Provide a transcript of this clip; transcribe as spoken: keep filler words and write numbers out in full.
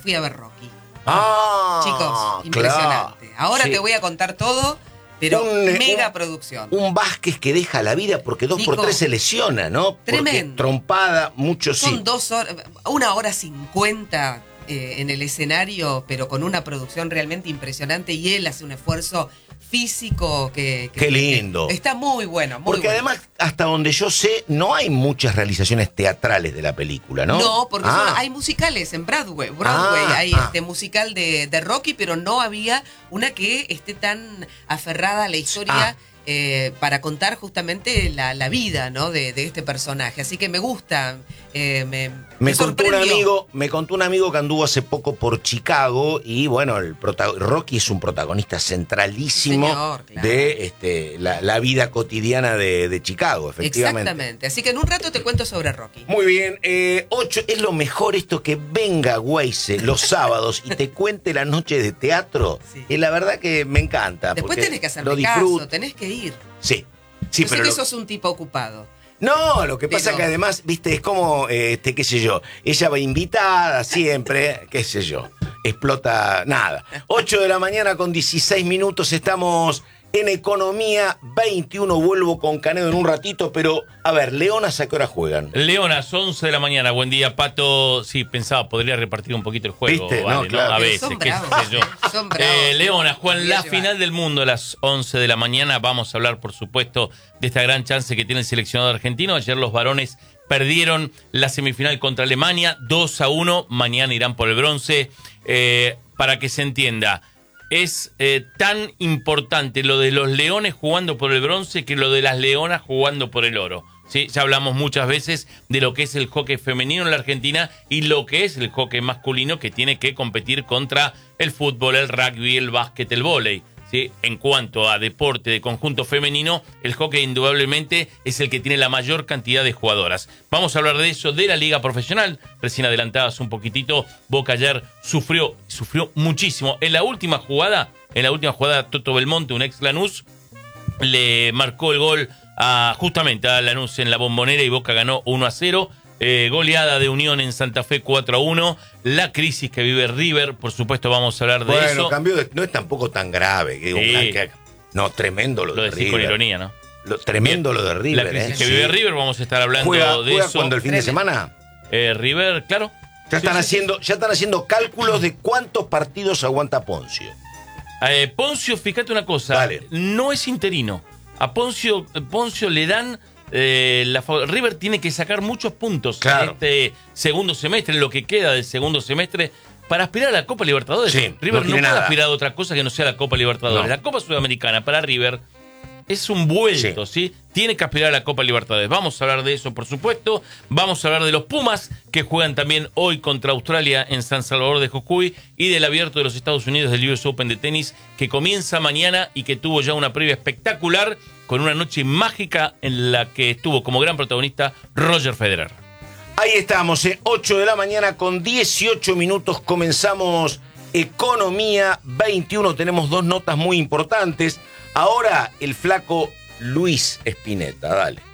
fui a ver Rocky. Ah, chicos, impresionante. Claro. Ahora Sí. te voy a contar todo, pero Un, mega un, producción. Un Vázquez que deja la vida porque dos Nico, por tres se lesiona, ¿no? Tremendo. Porque trompada, mucho sí. Son dos horas, una hora cincuenta eh, en el escenario, pero con una producción realmente impresionante y él hace un esfuerzo físico que... que Qué lindo. que está muy bueno, muy Porque bueno. además, hasta donde yo sé, no hay muchas realizaciones teatrales de la película, ¿no? No, porque ah. son- hay musicales en Broadway. Broadway Ah, hay ah. este musical de, de Rocky, pero no había una que esté tan aferrada a la historia Ah. eh, para contar justamente la, la vida, ¿no? de, de este personaje. Así que me gusta, eh, me, me, Me contó un sorprendió. amigo, me contó un amigo que anduvo hace poco por Chicago y bueno, el prota- Rocky es un protagonista centralísimo Señor, claro. de este, la, la vida cotidiana de, de Chicago, efectivamente. Exactamente. Así que en un rato te cuento sobre Rocky. Muy bien, eh, ocho, es lo mejor esto que venga Weise los sábados y te cuente la noche de teatro. Sí. Y la verdad que me encanta. Después porque tenés que hacerme lo disfruto. caso, tenés que ir. Sí, sí, Yo sé pero que lo- sos un tipo ocupado. No, lo que pasa Pero- que además, viste, es como, eh, este, qué sé yo, ella va invitada siempre, qué sé yo, explota nada. ocho de la mañana con dieciséis minutos, estamos en Economía veintiuno, vuelvo con Canedo en un ratito, pero, a ver, Leonas, ¿a qué hora juegan? Leonas, once de la mañana. Buen día, Pato. Sí, pensaba, podría repartir un poquito el juego. ¿Viste? No, Vale, ¿no? claro. A Pero veces, son qué bravos, sé yo. son bravos. Eh, Leonas, juegan Voy a la llevar. final del mundo a las once de la mañana. Vamos a hablar, por supuesto, de esta gran chance que tiene el seleccionado argentino. Ayer los varones perdieron la semifinal contra Alemania, dos a uno. Mañana irán por el bronce. Eh, para que se entienda, es eh, tan importante lo de los leones jugando por el bronce que lo de las leonas jugando por el oro. ¿Sí? Ya hablamos muchas veces de lo que es el hockey femenino en la Argentina y lo que es el hockey masculino, que tiene que competir contra el fútbol, el rugby, el básquet, el vóley. ¿Sí? En cuanto a deporte de conjunto femenino, el hockey indudablemente es el que tiene la mayor cantidad de jugadoras. Vamos a hablar de eso, de la liga profesional. Recién adelantadas un poquitito, Boca ayer sufrió, sufrió muchísimo. En la última jugada, en la última jugada, Toto Belmonte, un ex Lanús, le marcó el gol a, justamente a Lanús en la Bombonera y Boca ganó uno a cero. Eh, goleada de Unión en Santa Fe cuatro a uno. La crisis que vive River, por supuesto vamos a hablar de Bueno, eso. cambio de, no es tampoco tan grave. Que, Sí. una- que- no, tremendo lo, Lo de decís River. con ironía, ¿no? Lo, tremendo Bien. lo de River. La crisis ¿eh? que Sí. vive River, vamos a estar hablando ¿Juega, de juega eso. cuando el fin de semana? Eh, River, claro. Ya están, Sí, sí, haciendo, ya están haciendo cálculos de cuántos partidos aguanta Poncio. Eh, Poncio, fíjate una cosa, Dale. no es interino. A Poncio, Poncio le dan eh, la fa- River tiene que sacar muchos puntos Claro. en este segundo semestre, en lo que queda del segundo semestre, para aspirar a la Copa Libertadores. Sí, River no no, tiene puede nada. aspirar a otra cosa que no sea la Copa Libertadores. No. La Copa Sudamericana para River es un vuelto, ¿sí? Tiene que aspirar a la Copa Libertadores. Vamos a hablar de eso, por supuesto. Vamos a hablar de los Pumas, que juegan también hoy contra Australia en San Salvador de Jujuy, y del Abierto de los Estados Unidos del U S Open de tenis, que comienza mañana y que tuvo ya una previa espectacular, con una noche mágica en la que estuvo como gran protagonista Roger Federer. Ahí estamos, eh, ocho de la mañana con dieciocho minutos. Comenzamos Economía veintiuno. Tenemos dos notas muy importantes. Ahora el flaco Luis Spinetta, dale.